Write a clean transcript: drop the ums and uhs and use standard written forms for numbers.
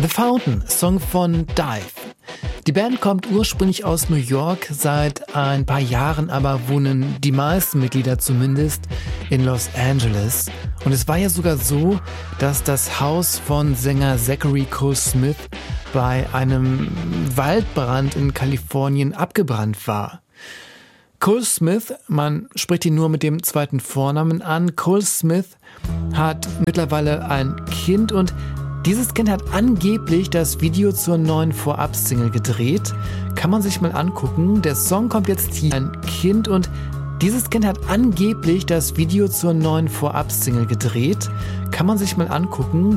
The Fountain, Song von Dive. Die Band kommt ursprünglich aus New York, seit ein paar Jahren aber wohnen die meisten Mitglieder zumindest in Los Angeles. Und es war ja sogar so, dass das Haus von Sänger Zachary Cole Smith bei einem Waldbrand in Kalifornien abgebrannt war. Cole Smith, man spricht ihn nur mit dem zweiten Vornamen an, Cole Smith hat mittlerweile ein Kind und dieses Kind hat angeblich das Video zur neuen Vorab-Single gedreht. Kann man sich mal angucken. Der Song kommt jetzt hier. Ein Kind und dieses Kind hat angeblich das Video zur neuen Vorab-Single gedreht. Kann man sich mal angucken.